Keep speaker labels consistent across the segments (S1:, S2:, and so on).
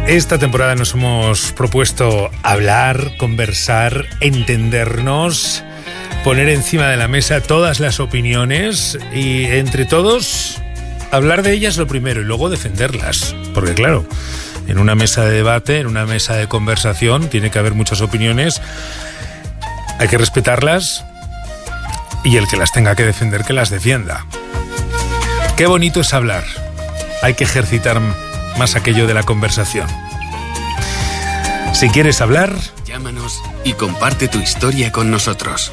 S1: Esta temporada nos hemos propuesto hablar, conversar, entendernos, poner encima de la mesa todas las opiniones y entre todos hablar de ellas lo primero y luego defenderlas. Porque claro, en una mesa de debate, en una mesa de conversación, tiene que haber muchas opiniones, hay que respetarlas y el que las tenga que defender, que las defienda. Qué bonito es hablar. Hay que ejercitar más aquello de la conversación. Si quieres hablar,
S2: llámanos y comparte tu historia con nosotros.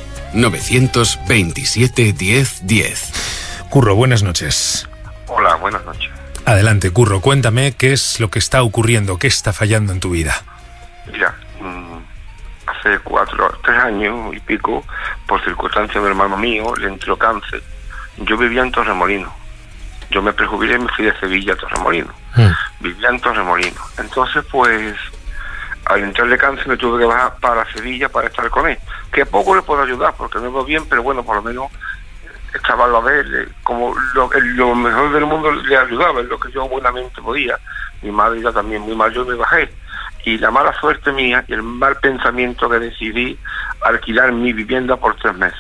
S2: 927 10 10.
S1: Curro, buenas noches.
S3: Hola, buenas noches.
S1: Adelante, Curro, cuéntame qué es lo que está ocurriendo, qué está fallando en tu vida.
S3: Mira, hace 3 años y pico, por circunstancias de hermano mío, le entró cáncer. Yo vivía en Torremolinos. Yo me prejubilé y me fui de Sevilla a Torremolinos. Vivía en Torremolinos. Entonces, pues, al entrarle cáncer me tuve que bajar para Sevilla para estar con él. Que poco le puedo ayudar, porque no veo bien, pero bueno, por lo menos estaba al lado de él, como lo mejor del mundo le ayudaba, en lo que yo buenamente podía. Mi madre ya también muy mal, yo me bajé. Y la mala suerte mía y el mal pensamiento que decidí alquilar mi vivienda por 3 meses.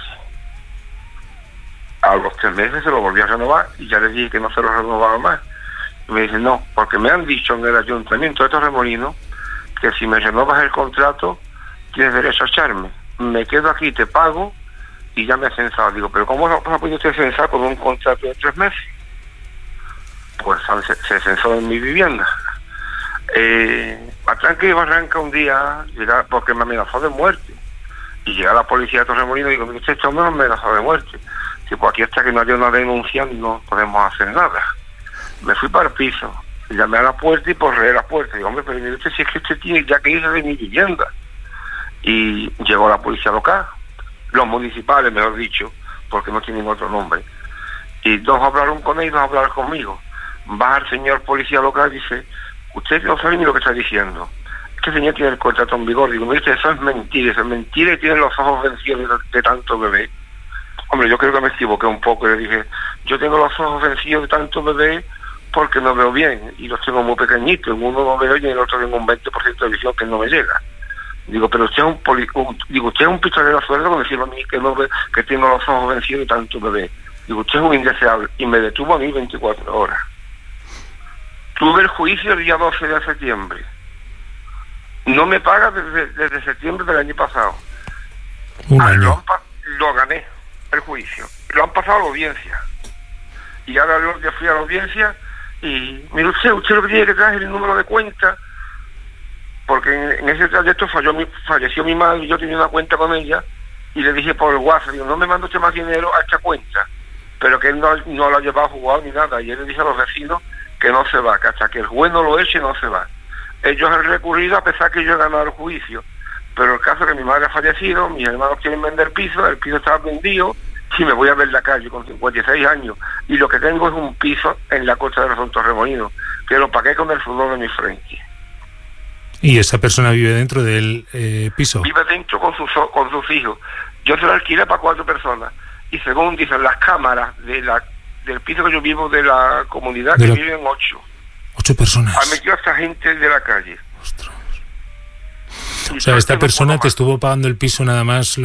S3: A los 3 meses se lo volví a renovar y ya le dije que no se lo renovaba más. Y me dice, no, porque me han dicho en el ayuntamiento de Torremolinos que si me renovas el contrato tienes derecho a echarme. Me quedo aquí, te pago y ya me he censado. Digo, pero ¿cómo ha podido usted censar con un contrato de 3 meses? Pues se censó en mi vivienda. Atranca y barranca un día, porque me amenazó de muerte. Y llega la policía de Torremolinos y digo, usted este hombre me amenazó de muerte. Tipo, aquí hasta que no haya una denuncia no podemos hacer nada. Me fui para el piso, llamé a la puerta y porré la puerta. Digo, hombre, pero mire usted, si es que usted tiene ya que irse de mi vivienda. Y llegó la policía local, los municipales, mejor dicho, porque no tienen otro nombre. Y 2 hablaron con él y 2 hablaron conmigo. Va el señor policía local y dice, usted no sabe ni lo que está diciendo. Este señor tiene el contrato en vigor. Digo, mire, eso es mentira y tiene los ojos vencidos de tanto bebé. Hombre, yo creo que me equivoqué un poco y le dije, yo tengo los ojos vencidos de tanto bebé porque no veo bien y los tengo muy pequeñitos. En uno no veo y en el otro tengo un 20% de visión que no me llega. Digo, pero usted es usted es un pistolero sueldo con decirme a mí que no ve, que tengo los ojos vencidos de tanto bebé. Digo, usted es un indeseable. Y me detuvo a mí 24 horas. Tuve el juicio el día 12 de septiembre. No me paga desde septiembre del año pasado.
S1: Un año.
S3: Lo gané el juicio. Lo han pasado a la audiencia. Y ahora yo fui a la audiencia y mire usted lo que tiene que traer es el número de cuenta, porque en ese trayecto falleció mi madre y yo tenía una cuenta con ella y le dije por el WhatsApp, digo, no me manda usted más dinero a esta cuenta, pero que él no la ha llevado a jugar ni nada. Y él le dije a los vecinos que no se va, que hasta que el juez no lo eche no se va. Ellos han recurrido a pesar que yo he ganado el juicio, pero el caso es que mi madre ha fallecido, mis hermanos quieren vender piso, el piso está vendido y me voy a ver la calle con 56 años y lo que tengo es un piso en la costa de los Torremolinos que lo pagué con el sudor de mi frente.
S1: ¿Y esa persona vive dentro del piso? Vive
S3: dentro con sus hijos. Yo se lo alquilé para 4 personas y según dicen las cámaras del piso que yo vivo de la comunidad que viven 8.
S1: 8 personas.
S3: Ha metido a esta gente de la calle.
S1: Ostras. O sea, esta persona te estuvo pagando el piso nada más